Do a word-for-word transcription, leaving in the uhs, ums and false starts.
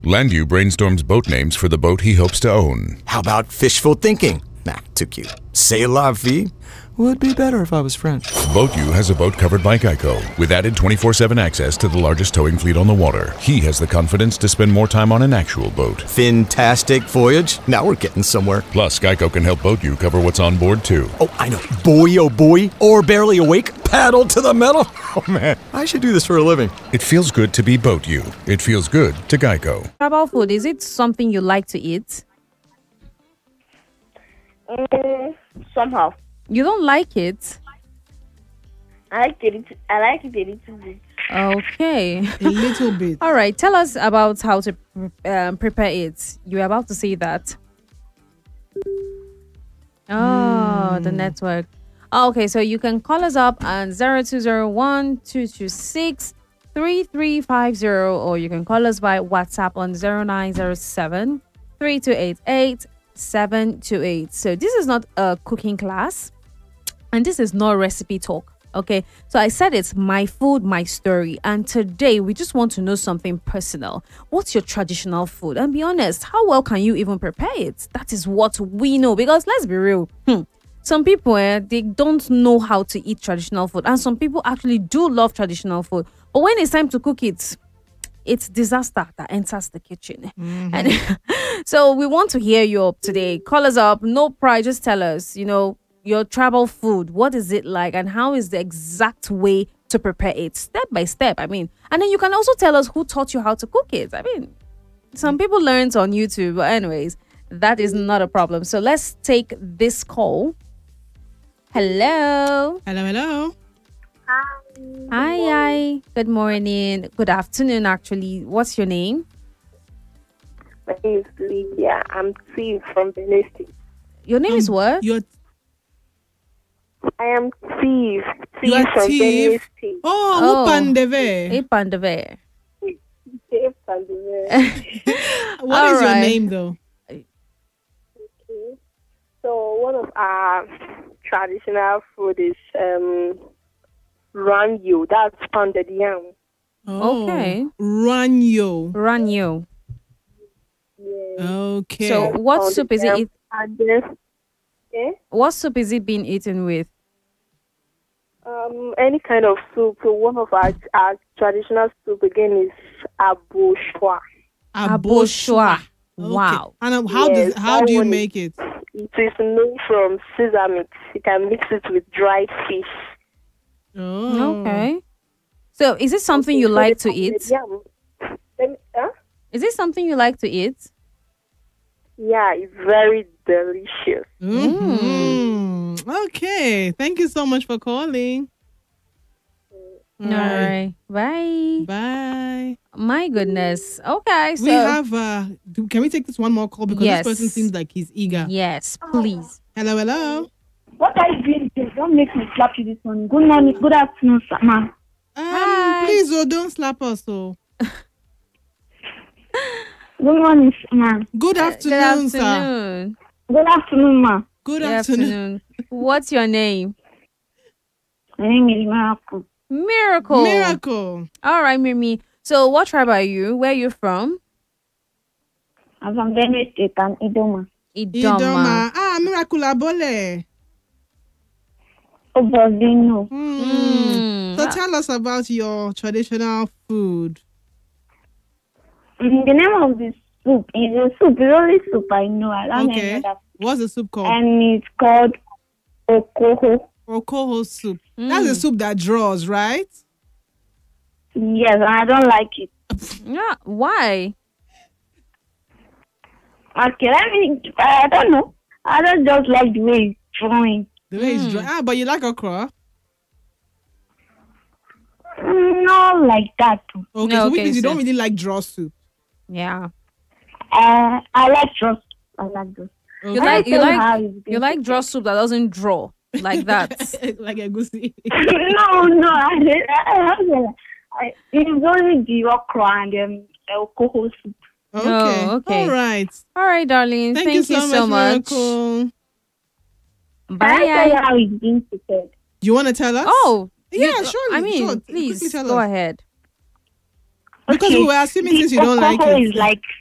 Landview brainstorms boat names for the boat he hopes to own. How about fishful thinking? Nah, too cute. C'est la vie? Would be better if I was French. BoatU has a boat covered by Geico. With added twenty-four seven access to the largest towing fleet on the water, he has the confidence to spend more time on an actual boat. Fantastic voyage. Now we're getting somewhere. Plus, Geico can help BoatU cover what's on board, too. Oh, I know. Boy, oh boy. Or barely awake. Paddle to the metal. Oh, man. I should do this for a living. It feels good to be BoatU. It feels good to Geico. Travel food, is it something you like to eat? Mm, somehow. You don't like it? I like it. I like it a little bit. Okay. A little bit. All right. Tell us about how to um, prepare it. You were about to say that. Oh, the network. Oh, okay. So you can call us up on zero two zero one, two two six, three three five zero, or you can call us by WhatsApp on zero nine zero seven, three two eight eight, seven two eight. So this is not a cooking class. And this is not recipe talk, okay? So I said it's my food, my story. And today we just want to know something personal. What's your traditional food? And be honest, how well can you even prepare it? That is what we know. Because let's be real, hmm, some people, eh, they don't know how to eat traditional food. And some people actually do love traditional food. But when it's time to cook it, it's disaster that enters the kitchen. Mm-hmm. And so we want to hear you up today. Call us up, no pride, just tell us, you know, your travel food, what is it like, and how is the exact way to prepare it step by step? I mean, and then you can also tell us who taught you how to cook it. I mean, some people learned on YouTube, but anyways, that is not a problem. So let's take this call. Hello. Hello, hello. Hi. Hi, hi. Good morning. Good afternoon, actually. What's your name? My name is Lydia. I'm T from Benin State. Your name Um, is what? You're I am Steve. You Steve are from Steve? Benin State. Oh, Oh. Upandeve. Ipandave. Steve from Benin. What All is your right. name though? Okay. So one of our traditional food is um ranyo. That's pounded yam. Oh, Okay. Ranyo. Ranyo. Yeah. Okay. So what Pounded soup is it? yam. eat- And then, eh? What soup is it being eaten with? Um, any kind of soup. So one of our, our traditional soup again is aboshwa. Aboshwa. Okay. Wow. And uh, how Yes, does how that do you one is- make it? It is made from sesame. You can mix it with dried fish. Oh. Okay. So is it something you So like the to eat? yam- Let me- huh? Is it something you like to eat? Yeah, it's very delicious. Mhm. Okay. Thank you so much for calling. All right. Bye. Bye. My goodness. Okay. So we have uh do, can we take this one more call because Yes. this person seems like he's eager. yes, please. Hello, hello. What are you doing here? Don't make me slap you this morning. Good morning, good afternoon, sir, ma'am. Um, Hi. please, oh, don't slap us. Oh, Good morning, sir, ma'am. good Good afternoon, sir. afternoon. Good afternoon, ma'am. Good Good afternoon. afternoon. What's your name? My name is Miracle. Miracle. Miracle. All right, Mimi. So what tribe are you? Where are you from? I'm from Benue State and Idoma. Idoma. Idoma. Ah, Miracle Abole. Obozino. Mm. Mm. So tell us about your traditional food. Mm, the name of the soup is a soup. It's only soup I know. I don't know Okay. any other. What's the soup called? And it's called Okoho. Okoho soup. That's the Mm. soup that draws, right? Yes, and I don't like it. Yeah. Why? Okay, let me. I don't know. I don't just like the way it's drawing. The way it's drawn. Ah, but you like okra? Mm, not like that. too. Okay, No, so which okay, means you so- don't really like draw soup. Yeah. Uh, I like just. I like just. You Okay. like you tell like how it's you been like draw soup that doesn't draw like that. like a goosey. no, no, I, I, I, I, it's only the okra and um, alcohol soup. Okay. Oh, okay. All right. All right, darling. Thank, Thank, you so much, Miracle. Can I tell you Bye. how it's being prepared? You want to tell us? Oh, Yeah, you- surely, I mean, sure. please Quickly tell go us. ahead. Because we were assuming the since you don't like okoho it. is like